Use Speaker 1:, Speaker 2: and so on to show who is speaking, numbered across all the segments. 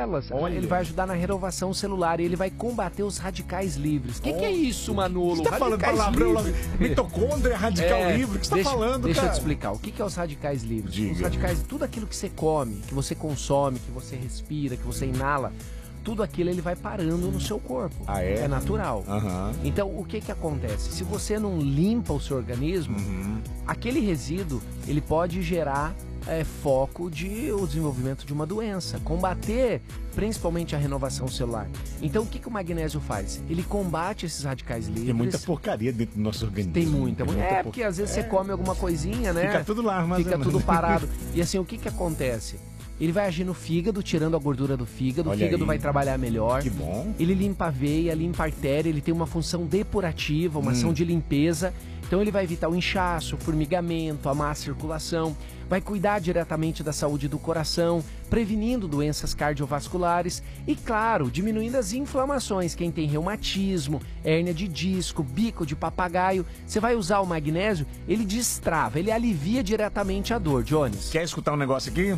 Speaker 1: células.
Speaker 2: Olha.
Speaker 1: Ele vai ajudar na renovação celular e ele vai combater os radicais livres. O que é isso, Manolo?
Speaker 2: Você tá falando palavrão lá? Mitocôndria, radical livre? O que você tá falando,
Speaker 1: Deixa eu
Speaker 2: cara?
Speaker 1: te explicar. O que é os radicais livres?
Speaker 2: Diga.
Speaker 1: Os radicais, tudo aquilo que você come, que você consome, que você respira, que você inala, tudo aquilo ele vai parando no seu corpo.
Speaker 2: Ah, é?
Speaker 1: É natural.
Speaker 2: Aham.
Speaker 1: Então, o que acontece? Se você não limpa o seu organismo, aquele resíduo, ele pode gerar foco de o desenvolvimento de uma doença, combater principalmente a renovação celular. Então, o que o magnésio faz? Ele combate esses radicais livres.
Speaker 2: Tem muita porcaria dentro do nosso organismo.
Speaker 1: Tem muita. Porque às vezes você come alguma coisinha, né?
Speaker 2: Fica tudo lá, mas
Speaker 1: fica tudo parado. E assim, o que acontece? Ele vai agir no fígado, tirando a gordura do fígado.
Speaker 2: Olha
Speaker 1: o fígado
Speaker 2: aí.
Speaker 1: vai trabalhar melhor.
Speaker 2: Que bom.
Speaker 1: Ele limpa a veia, limpa a artéria, ele tem uma função depurativa, uma ação de limpeza. Então ele vai evitar o inchaço, o formigamento, a má circulação, vai cuidar diretamente da saúde do coração, prevenindo doenças cardiovasculares e, claro, diminuindo as inflamações. Quem tem reumatismo, hérnia de disco, bico de papagaio, você vai usar o magnésio, ele destrava, ele alivia diretamente a dor, Jones.
Speaker 2: Quer escutar um negócio aqui?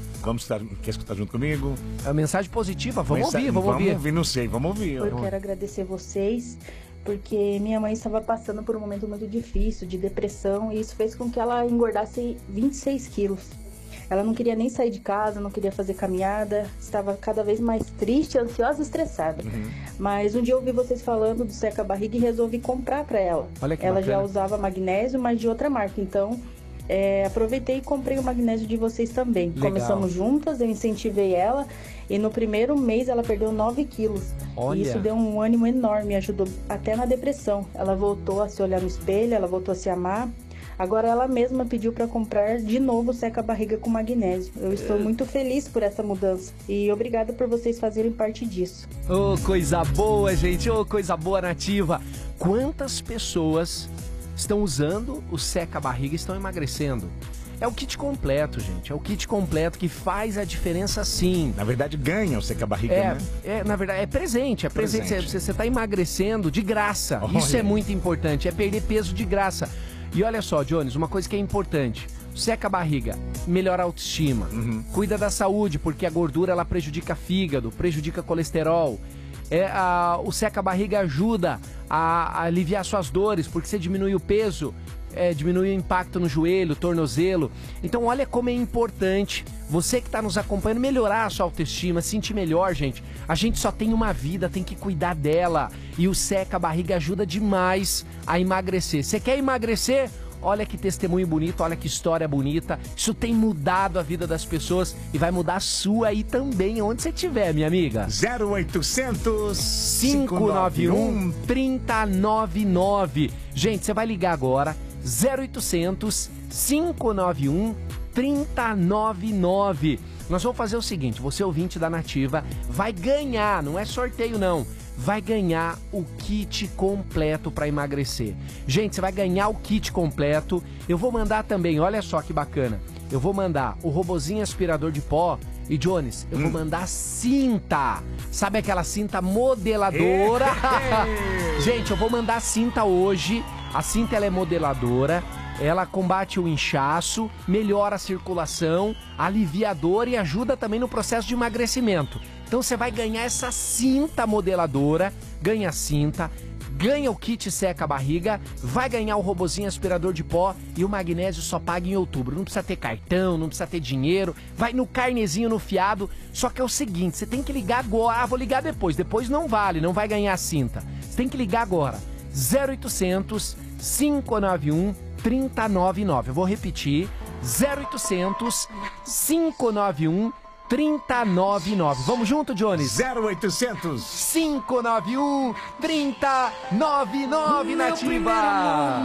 Speaker 2: Quer escutar junto comigo?
Speaker 1: A mensagem positiva, vamos ouvir.
Speaker 2: Vamos ouvir, não sei, vamos ouvir.
Speaker 3: Eu quero agradecer vocês, porque minha mãe estava passando por um momento muito difícil, de depressão, e isso fez com que ela engordasse 26 quilos. Ela não queria nem sair de casa, não queria fazer caminhada, estava cada vez mais triste, ansiosa e estressada. Mas um dia eu ouvi vocês falando do seca-barriga e resolvi comprar para ela.
Speaker 1: Olha que
Speaker 3: ela
Speaker 1: bacana.
Speaker 3: já usava magnésio, mas de outra marca, então... aproveitei e comprei o magnésio de vocês também.
Speaker 1: Legal.
Speaker 3: Começamos juntas, eu incentivei ela e no primeiro mês ela perdeu 9 quilos.
Speaker 1: Olha.
Speaker 3: E isso deu um ânimo enorme, ajudou até na depressão. Ela voltou a se olhar no espelho, ela voltou a se amar. Agora ela mesma pediu para comprar de novo o seca-barriga com magnésio. Eu estou muito feliz por essa mudança e obrigada por vocês fazerem parte disso.
Speaker 1: Ô, coisa boa, gente. Ô, coisa boa, Nativa. Quantas pessoas estão usando o seca-barriga e estão emagrecendo? É o kit completo, gente. É o kit completo que faz a diferença, sim.
Speaker 2: Na verdade, ganha o seca-barriga, né?
Speaker 1: Na verdade, é presente. Você está emagrecendo de graça.
Speaker 2: Olha.
Speaker 1: Isso é muito importante. É perder peso de graça. E olha só, Jones, uma coisa que é importante. Seca-barriga, melhora a autoestima. Cuida da saúde, porque a gordura ela prejudica fígado, prejudica colesterol. O seca-barriga ajuda a aliviar suas dores, porque você diminui o peso, diminui o impacto no joelho, tornozelo. Então olha como é importante você que está nos acompanhando melhorar a sua autoestima, sentir melhor, gente. A gente só tem uma vida, tem que cuidar dela. E o seca-barriga ajuda demais a emagrecer. Você quer emagrecer? Olha que testemunho bonito, olha que história bonita. Isso tem mudado a vida das pessoas e vai mudar a sua aí também, onde você estiver, minha amiga.
Speaker 2: 0800
Speaker 1: 591 3099. Gente, você vai ligar agora. 0800 591 3099. Nós vamos fazer o seguinte, você ouvinte da Nativa vai ganhar, não é sorteio não, vai ganhar o kit completo para emagrecer. Gente, você vai ganhar o kit completo. Eu vou mandar também, olha só que bacana, eu vou mandar o robozinho aspirador de pó. E Jones, eu vou mandar cinta. Sabe aquela cinta modeladora? Gente, eu vou mandar cinta hoje. A cinta ela é modeladora. Ela combate o inchaço, melhora a circulação, alivia a dor e ajuda também no processo de emagrecimento. Então você vai ganhar essa cinta modeladora, ganha a cinta, ganha o kit seca-barriga, vai ganhar o robozinho aspirador de pó e o magnésio só paga em outubro. Não precisa ter cartão, não precisa ter dinheiro, vai no carnezinho no fiado. Só que é o seguinte, você tem que ligar agora. Vou ligar depois não vale, não vai ganhar a cinta. Você tem que ligar agora, 0800 591 3099. Eu vou repetir, 0800 591 3099. Vamos junto, Jones?
Speaker 2: 0800
Speaker 1: 591 3099, Nativa.